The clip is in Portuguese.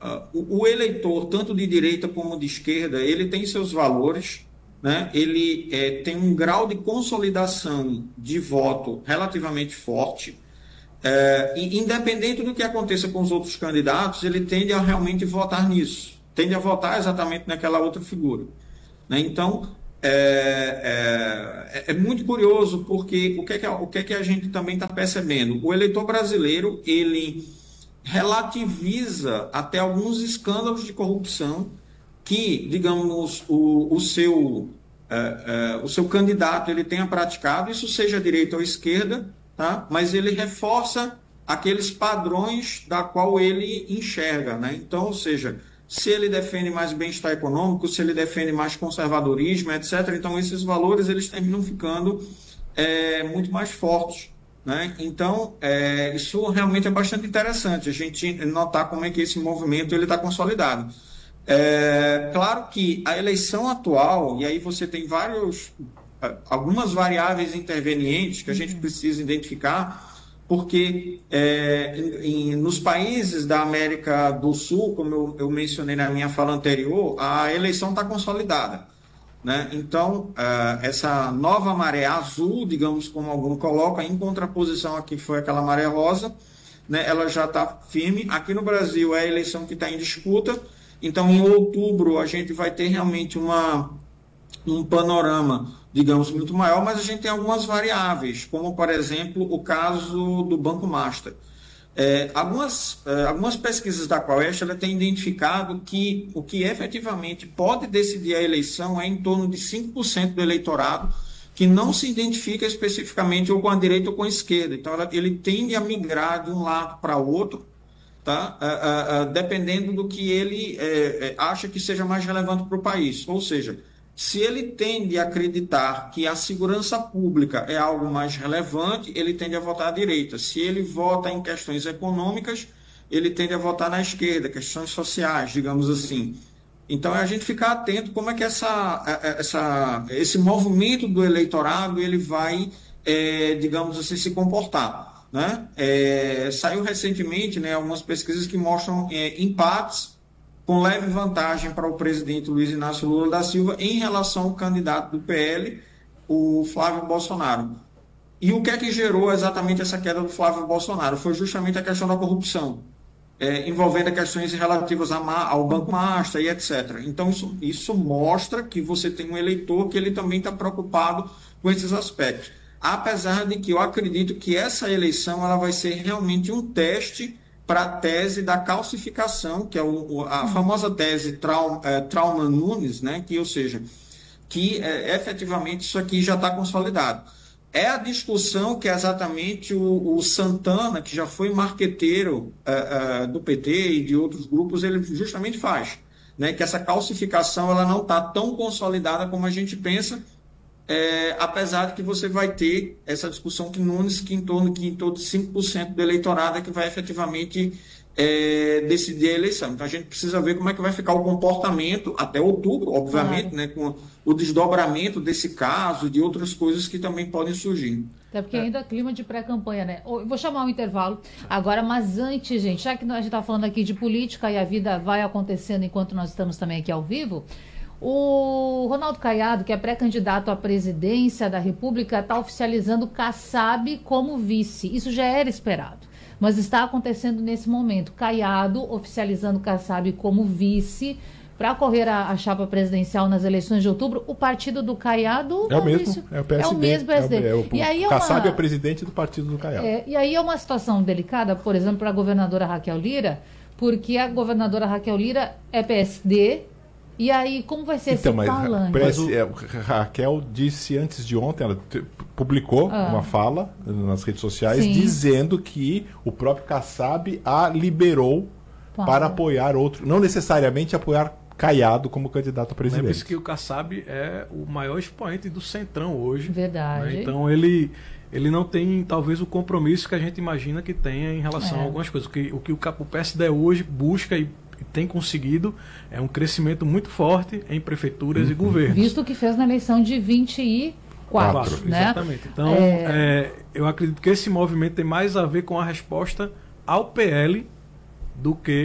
o eleitor, tanto de direita como de esquerda, ele tem seus valores, né? Ele tem um grau de consolidação de voto relativamente forte. Independente do que aconteça com os outros candidatos, ele tende a realmente votar nisso, tende a votar exatamente naquela outra figura, né? Então, é muito curioso, porque o que é que a gente também está percebendo? O eleitor brasileiro, ele relativiza até alguns escândalos de corrupção que, digamos, o seu candidato ele tenha praticado, isso seja direita ou esquerda, tá? Mas ele reforça aqueles padrões da qual ele enxerga, né? Então, ou seja, se ele defende mais bem-estar econômico, se ele defende mais conservadorismo, etc., então esses valores eles terminam ficando muito mais fortes, né? Então, isso realmente é bastante interessante, a gente notar como é que esse movimento ele está consolidado. Claro que a eleição atual, e aí você tem algumas variáveis intervenientes que a gente precisa identificar, porque nos países da América do Sul, como eu mencionei na minha fala anterior, a eleição está consolidada, né? Então, essa nova maré azul, digamos, como algum coloca, em contraposição a que foi aquela maré rosa, né, ela já está firme. Aqui no Brasil é a eleição que está em disputa, então em outubro a gente vai ter realmente um panorama, digamos, muito maior, mas a gente tem algumas variáveis, como, por exemplo, o caso do Banco Master. Algumas pesquisas da Quaest ela tem identificado que o que efetivamente pode decidir a eleição é em torno de 5% do eleitorado que não se identifica especificamente ou com a direita ou com a esquerda. Então, ele tende a migrar de um lado para outro, tá? Dependendo do que ele acha que seja mais relevante para o país. Ou seja, se ele tende a acreditar que a segurança pública é algo mais relevante, ele tende a votar à direita. Se ele vota em questões econômicas, ele tende a votar na esquerda, questões sociais, digamos assim. Então, é a gente ficar atento como é que esse movimento do eleitorado ele vai, digamos assim, se comportar, né? Saiu recentemente, né, algumas pesquisas que mostram empates com leve vantagem para o presidente Luiz Inácio Lula da Silva em relação ao candidato do PL, o Flávio Bolsonaro. E o que é que gerou exatamente essa queda do Flávio Bolsonaro? Foi justamente a questão da corrupção, envolvendo questões relativas ao Banco Master e etc. Então, isso mostra que você tem um eleitor que ele também está preocupado com esses aspectos. Apesar de que eu acredito que essa eleição ela vai ser realmente um teste para a tese da calcificação, que é a famosa tese Trauman-Nunes, né? Ou seja, que efetivamente isso aqui já está consolidado. É a discussão que exatamente o Santana, que já foi marqueteiro do PT e de outros grupos, ele justamente faz, né? Que essa calcificação ela não está tão consolidada como a gente pensa, apesar de que você vai ter essa discussão que Nunes, que em torno de 5% do eleitorado é que vai efetivamente decidir a eleição. Então a gente precisa ver como é que vai ficar o comportamento até outubro, obviamente, né, com o desdobramento desse caso e de outras coisas que também podem surgir. Até porque ainda é clima de pré-campanha, né? Eu vou chamar um intervalo agora, mas antes, gente, já que a gente está falando aqui de política e a vida vai acontecendo enquanto nós estamos também aqui ao vivo, o Ronaldo Caiado, que é pré-candidato à presidência da República, está oficializando Kassab como vice. Isso já era esperado, mas está acontecendo nesse momento. Caiado oficializando Kassab como vice para correr a chapa presidencial nas eleições de outubro. O partido do Caiado é o mesmo, é o PSD. É o mesmo PSD. O Kassab é o presidente do partido do Caiado. E aí é uma situação delicada, por exemplo, para a governadora Raquel Lira, porque a governadora Raquel Lira é PSD. E aí, como vai ser esse palanque? Raquel disse antes de ontem, ela publicou uma fala nas redes sociais, Sim, dizendo que o próprio Kassab a liberou para apoiar outro, não necessariamente apoiar Caiado como candidato a presidente. Lembre-se que o Kassab é o maior expoente do Centrão hoje. Verdade. Né? Então ele não tem talvez o compromisso que a gente imagina que tenha em relação a algumas coisas. O que o PSD hoje busca e tem conseguido é um crescimento muito forte em prefeituras e governos. Visto o que fez na eleição de 24, né? Exatamente. Então, eu acredito que esse movimento tem mais a ver com a resposta ao PL do que